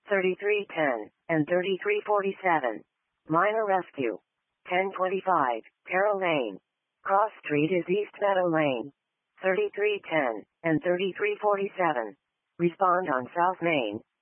3310 and 3347. Minor rescue. 1025, Carroll Lane. Cross Street is East Meadow Lane. 3310 and 3347. Respond on South Main.